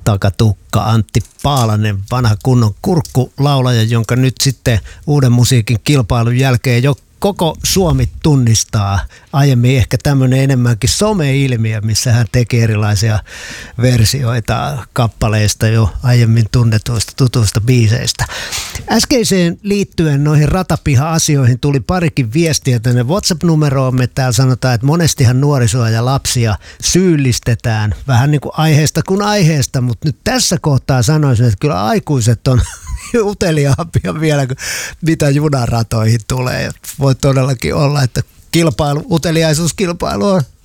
takatukka Antti Paalanen, vanha kunnon kurkkulaulaja, jonka nyt sitten uuden musiikin kilpailun jälkeen jo koko Suomi tunnistaa. Aiemmin ehkä tämmöinen enemmänkin some-ilmiö, missä hän teki erilaisia versioita kappaleista jo aiemmin tunnetuista tutuista biiseistä. Äskeiseen liittyen noihin ratapiha-asioihin tuli parikin viestiä tänne WhatsApp-numeroomme. Täällä sanotaan, että monestihan nuorisoa ja lapsia syyllistetään vähän niin kuin aiheesta kuin aiheesta, mutta nyt tässä kohtaa sanoisin, että kyllä aikuiset on uteliaampia vielä kuin mitä junaratoihin tulee. Voi todellakin olla, että uteliaisuuskilpailu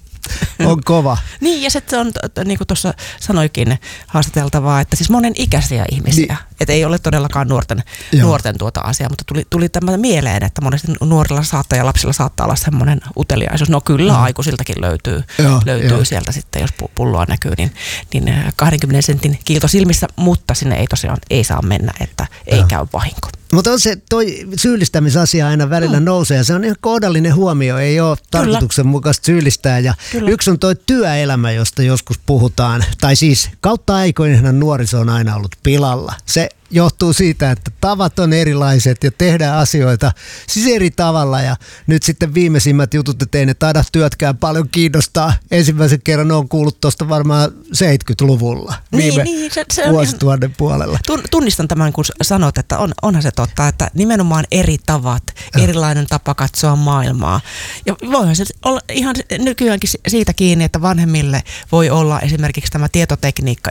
on kova. Niin, ja se on, niin kuin tuossa sanoikin, haastateltavaa, että siis monen ikäisiä ihmisiä. Niin. Että ei ole todellakaan nuorten asiaa, mutta tuli tämmöinen mieleen, että monesti nuorilla ja lapsilla saattaa olla semmoinen uteliaisuus. No kyllä, aikuisiltakin löytyy sieltä sitten, jos pulloa näkyy, niin 20 sentin kiilto silmissä, mutta sinne ei tosiaan saa mennä, että ei käy vahinko. Mutta on se toi syyllistämisasia aina välillä nousee ja se on ihan kohdallinen huomio, ei ole tarkoituksenmukaista syyllistää. Ja yksi on toi työelämä, josta joskus puhutaan, tai siis kautta aikoinaan nuoriso on aina ollut pilalla. Se johtuu siitä, että tavat on erilaiset ja tehdään asioita siis eri tavalla ja nyt sitten viimeisimmät jutut, että ei ne taida työtkään paljon kiinnostaa. Ensimmäisen kerran on kuullut tuosta varmaan 70-luvulla viime vuosituhannen puolella. Tunnistan tämän, kun sanot, että onhan se totta, että nimenomaan eri tavat, erilainen tapa katsoa maailmaa. Ja voihan se olla ihan nykyäänkin siitä kiinni, että vanhemmille voi olla esimerkiksi tämä tietotekniikka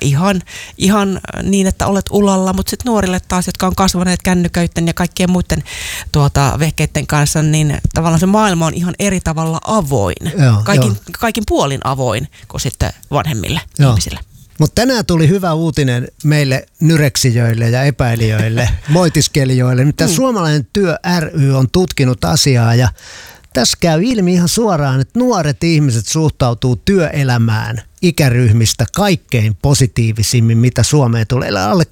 ihan niin, että olet ulalla, mutta sitten nuorille taas, jotka on kasvaneet kännyköiden ja kaikkien muiden vehkeiden kanssa, niin tavallaan se maailma on ihan eri tavalla avoin. Kaikin puolin avoin kuin sitten vanhemmille ihmisille. Mutta tänään tuli hyvä uutinen meille nyreksijöille ja epäilijöille, moitiskelijoille. Mitä Suomalainen työ ry on tutkinut asiaa ja tässä käy ilmi ihan suoraan, että nuoret ihmiset suhtautuu työelämään ikäryhmistä kaikkein positiivisimmin, mitä Suomeen tulee. Alle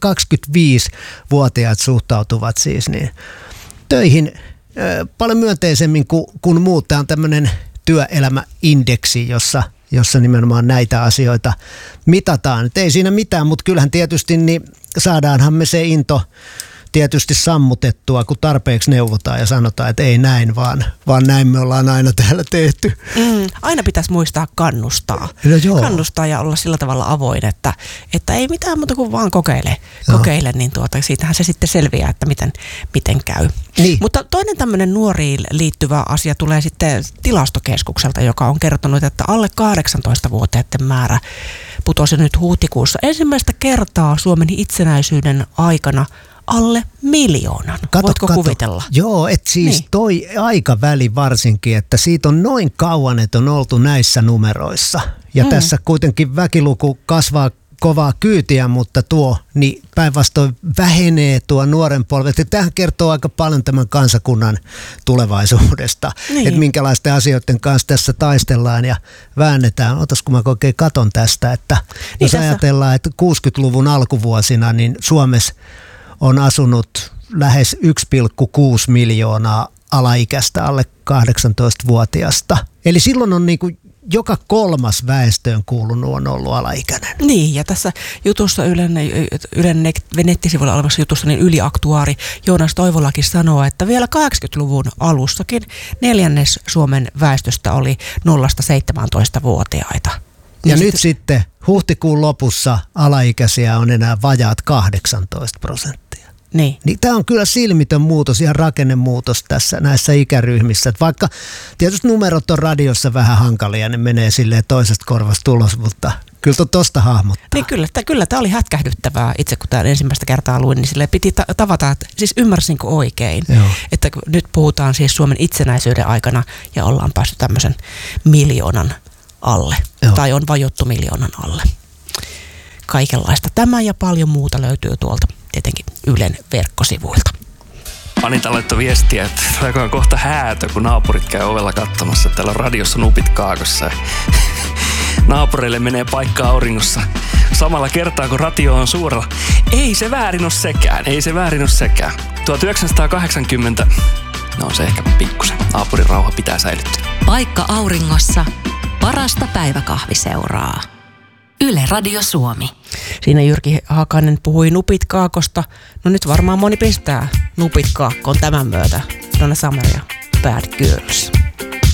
25-vuotiaat suhtautuvat siis niin töihin paljon myönteisemmin kuin muut. Tämä on tämmöinen työelämäindeksi, jossa nimenomaan näitä asioita mitataan. Et ei siinä mitään, mutta kyllähän tietysti niin saadaanhan me se into tietysti sammutettua, kun tarpeeksi neuvotaan ja sanotaan, että ei näin, vaan näin me ollaan aina täällä tehty. Aina pitäisi muistaa kannustaa. Kannustaa ja olla sillä tavalla avoin, että ei mitään muuta kuin vaan kokeile, niin siitähän se sitten selviää, että miten käy. Niin. Mutta toinen tämmöinen nuoriin liittyvä asia tulee sitten Tilastokeskukselta, joka on kertonut, että alle 18-vuotiaiden määrä putosi nyt huhtikuussa ensimmäistä kertaa Suomen itsenäisyyden aikana alle 1 000 000. Voitko kuvitella? Joo, että siis toi aikaväli varsinkin, että siitä on noin kauan, että on oltu näissä numeroissa. Ja tässä kuitenkin väkiluku kasvaa kovaa kyytiä, mutta niin päinvastoin vähenee tuo nuoren polvet. Tämähän kertoo aika paljon tämän kansakunnan tulevaisuudesta, että minkälaisten asioiden kanssa tässä taistellaan ja väännetään. Otas, kun mä oikein katon tästä, että jos ajatellaan, että 60-luvun alkuvuosina, niin Suomessa on asunut lähes 1,6 miljoonaa alaikäistä alle 18-vuotiaasta. Eli silloin on niin kuin joka 3. väestöön kuulunut on ollut alaikäinen. Niin, ja tässä jutussa Ylen nettisivuilla olevassa jutussa niin yliaktuaari Joonas Toivolakin sanoo, että vielä 80-luvun alussakin 1/4 Suomen väestöstä oli 0–17-vuotiaita. Ja nyt sitten huhtikuun lopussa alaikäisiä on enää vajaat 18%. Niin. Tämä on kyllä silmitön muutos, ihan rakennemuutos tässä näissä ikäryhmissä. Et vaikka tietysti numerot on radiossa vähän hankalia, ne menee silleen toisesta korvasta ulos, mutta kyllä tuosta hahmottaa. Niin kyllä tämä oli hätkähdyttävää. Itse kun tämän ensimmäistä kertaa luin, niin silleen piti tavata, että siis ymmärsinkö oikein, että nyt puhutaan siis Suomen itsenäisyyden aikana ja ollaan päästy tämmöisen 1 000 000 alle. Tai on vajottu 1 000 000 alle. Kaikenlaista. Tämä ja paljon muuta löytyy tuolta tietenkin Ylen verkkosivuilta. Anita laittoi viestiä, että on kohta häätö, kun naapurit käy ovella katsomassa. Täällä on radiossa nupit kaakossa. Naapureille menee paikka auringossa samalla kertaa, kun ratio on suurella. Ei se väärin ole sekään. 1980, no se ehkä pikkusen. Naapurin rauha pitää säilyttää. Paikka auringossa. Parasta päiväkahviseuraa. Yle Radio Suomi. Siinä Jyrki Hakanen puhui Nupit Kaakosta. No nyt varmaan moni pistää Nupit Kaakkoon tämän myötä. Donna Summer ja Bad Girls.